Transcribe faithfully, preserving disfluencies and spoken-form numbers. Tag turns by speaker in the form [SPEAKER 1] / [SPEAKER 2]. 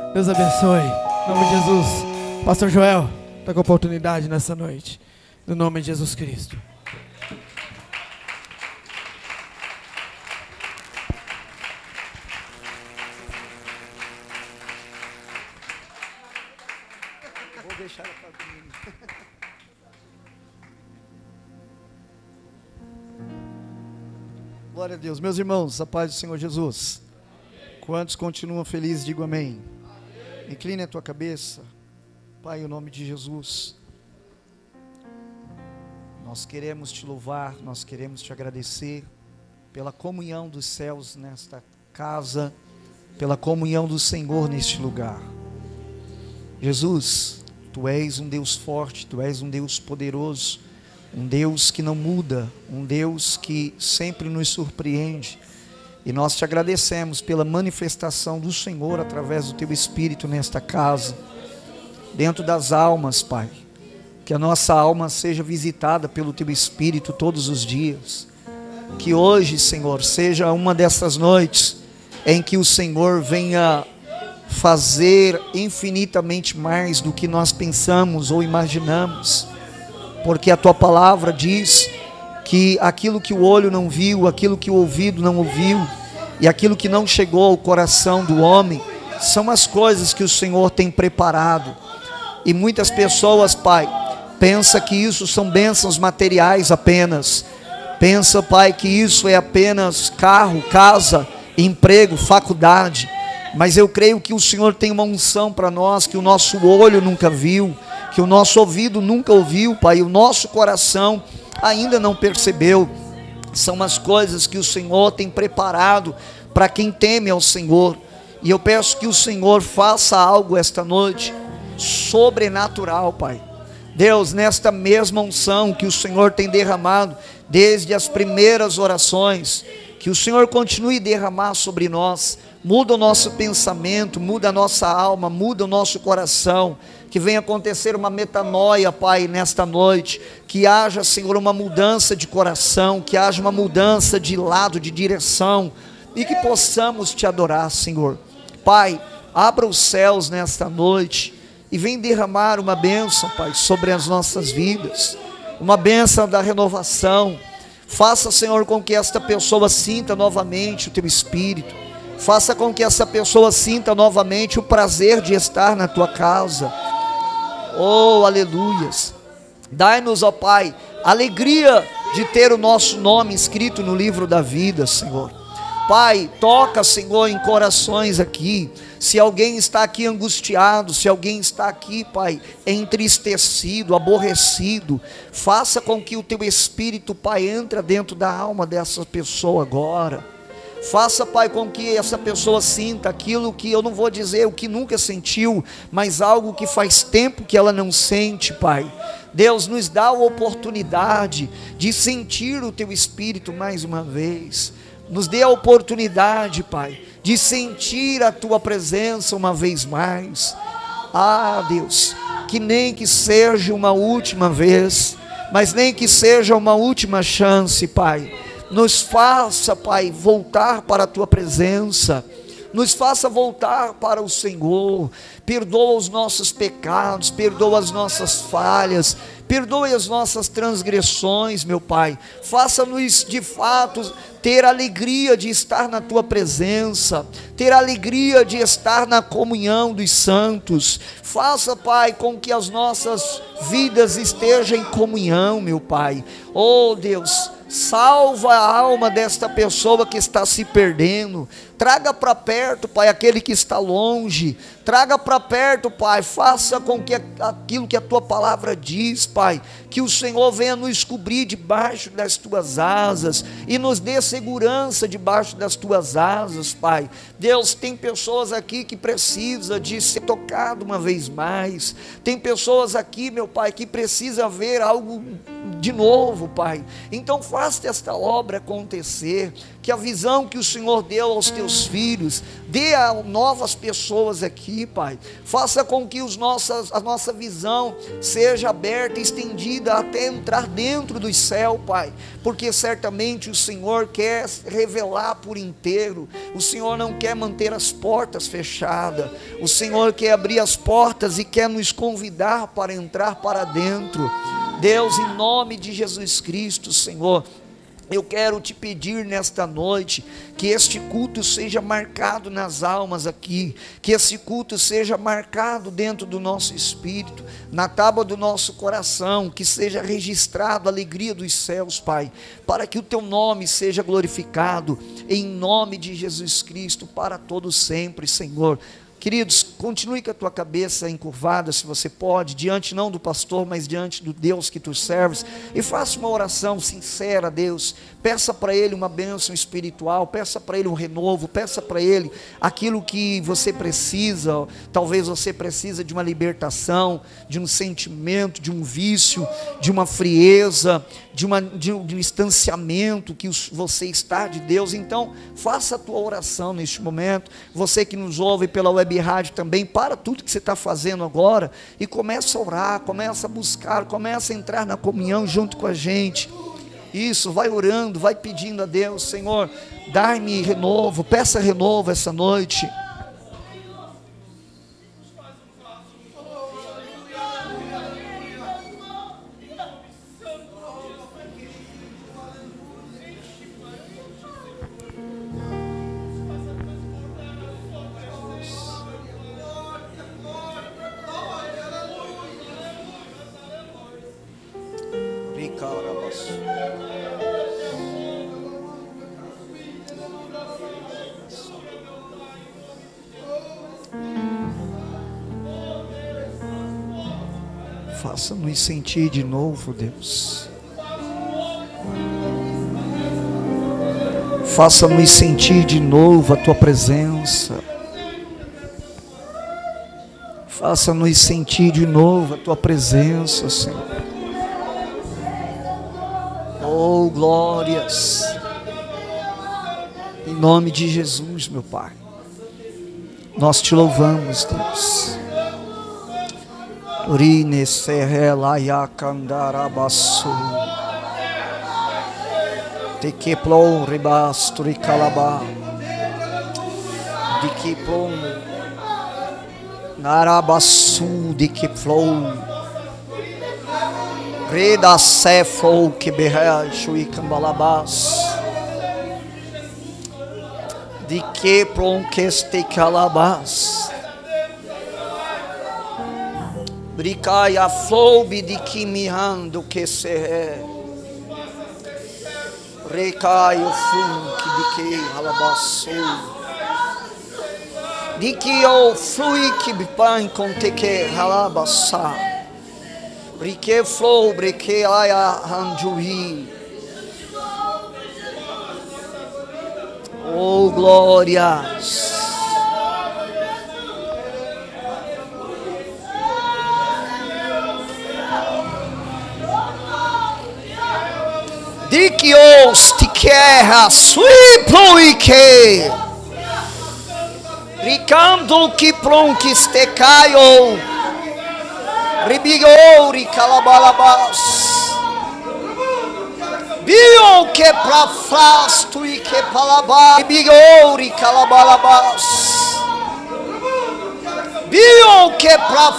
[SPEAKER 1] Deus abençoe. Em nome de Jesus. Pastor Joel, está com a oportunidade nessa noite. No nome de Jesus Cristo.
[SPEAKER 2] Vou deixar ela falar comigo. Glória a Deus. Meus irmãos, a paz do Senhor Jesus. Quantos continuam felizes, digo amém. Incline a tua cabeça. Pai, em nome de Jesus, nós queremos te louvar, nós queremos te agradecer pela comunhão dos céus nesta casa, pela comunhão do Senhor neste lugar. Jesus, tu és um Deus forte, tu és um Deus poderoso, um Deus que não muda, um Deus que sempre nos surpreende. E nós te agradecemos pela manifestação do Senhor através do teu Espírito nesta casa, dentro das almas, Pai. Que a nossa alma seja visitada pelo teu Espírito todos os dias. Que hoje, Senhor, seja uma dessas noites em que o Senhor venha fazer infinitamente mais do que nós pensamos ou imaginamos. Porque a tua palavra diz que aquilo que o olho não viu, aquilo que o ouvido não ouviu, e aquilo que não chegou ao coração do homem, são as coisas que o Senhor tem preparado. E muitas pessoas, Pai, pensam que isso são bênçãos materiais apenas. Pensa, Pai, que isso é apenas carro, casa, emprego, faculdade. Mas eu creio que o Senhor tem uma unção para nós, que o nosso olho nunca viu, que o nosso ouvido nunca ouviu, Pai, e o nosso coração ainda não percebeu. São as coisas que o Senhor tem preparado para quem teme ao Senhor. E eu peço que o Senhor faça algo esta noite sobrenatural, Pai. Deus, nesta mesma unção que o Senhor tem derramado desde as primeiras orações, que o Senhor continue a derramar sobre nós. Muda o nosso pensamento, muda a nossa alma, muda o nosso coração. Que venha acontecer uma metanoia, Pai, nesta noite. Que haja, Senhor, uma mudança de coração, que haja uma mudança de lado, de direção, e que possamos te adorar, Senhor. Pai, abra os céus nesta noite e vem derramar uma bênção, Pai, sobre as nossas vidas, uma bênção da renovação. Faça, Senhor, com que esta pessoa sinta novamente o teu Espírito. Faça com que essa pessoa sinta novamente o prazer de estar na tua casa. Oh, aleluias. Dai-nos, ó Pai, alegria de ter o nosso nome escrito no livro da vida, Senhor. Pai, toca, Senhor, em corações aqui. Se alguém está aqui angustiado, se alguém está aqui, Pai, entristecido, aborrecido, faça com que o teu Espírito, Pai, entre dentro da alma dessa pessoa agora. Faça, Pai, com que essa pessoa sinta aquilo que eu não vou dizer o que nunca sentiu, mas algo que faz tempo que ela não sente, Pai. Deus, nos dá a oportunidade de sentir o teu Espírito mais uma vez. Nos dê a oportunidade, Pai, de sentir a tua presença uma vez mais. Ah, Deus, que nem que seja uma última vez, mas nem que seja uma última chance, Pai. Nos faça, Pai, voltar para a tua presença. Nos faça voltar para o Senhor. Perdoa os nossos pecados, perdoa as nossas falhas, perdoe as nossas transgressões, meu Pai. Faça-nos de fato ter alegria de estar na tua presença, ter alegria de estar na comunhão dos santos. Faça, Pai, com que as nossas vidas estejam em comunhão, meu Pai. Oh, Deus, salva a alma desta pessoa que está se perdendo. Traga para perto, Pai, aquele que está longe. Traga para perto, Pai. Faça com que aquilo que a tua palavra diz, Pai, que o Senhor venha nos cobrir debaixo das tuas asas e nos dê segurança debaixo das tuas asas, Pai. Deus, tem pessoas aqui que precisam de ser tocado uma vez mais. Tem pessoas aqui, meu Pai, que precisa ver algo de novo, Pai. Então faça esta obra acontecer. que a visão que o Senhor deu aos teus filhos, dê a novas pessoas aqui, Pai. Faça com que os nossas, a nossa visão seja aberta e estendida até entrar dentro do céu, Pai, porque certamente o Senhor quer revelar por inteiro, o Senhor não quer manter as portas fechadas, o Senhor quer abrir as portas e quer nos convidar para entrar para dentro. Deus, em nome de Jesus Cristo, Senhor, eu quero te pedir nesta noite, que este culto seja marcado nas almas aqui, que esse culto seja marcado dentro do nosso espírito, na tábua do nosso coração, que seja registrado a alegria dos céus, Pai, para que o teu nome seja glorificado, em nome de Jesus Cristo, para todos sempre, Senhor. Queridos, continue com a tua cabeça encurvada, se você pode, diante não do pastor, mas diante do Deus que tu serves, e faça uma oração sincera a Deus. Peça para Ele uma bênção espiritual, peça para Ele um renovo, peça para Ele aquilo que você precisa. Talvez você precisa de uma libertação, de um sentimento, de um vício, de uma frieza, de, uma, de, um, de um distanciamento que os, você está de Deus. Então faça a tua oração neste momento. Você que nos ouve pela web rádio também, para tudo que você está fazendo agora e começa a orar, começa a buscar, começa a entrar na comunhão junto com a gente. Isso, vai orando, vai pedindo a Deus: Senhor, dai-me renovo, peça renovo essa noite. Faça-nos sentir de novo, Deus. Faça-nos sentir de novo a tua presença. Faça-nos sentir de novo a tua presença, Senhor. Oh, glórias. Em nome de Jesus, meu Pai, nós te louvamos, Deus. Urine serrela yakandarabasu. De que plom ribasturi calabá. De que plom narabasu de que plom. Reda sefo que berracho e cambalabás. De que plom que este calabás. Bricai a floube de que me ando que se é. Recai o flunque de que alabaçou. De que o flui que bipan com te que alabaçá. Brique flou, brique aia hanjuí. Oh, glórias. De que os te querra suiplo e que ricando que plonques te caio ribiori calabalabas bio que pra flasto e que palabá ribiori calabalabas bio que pra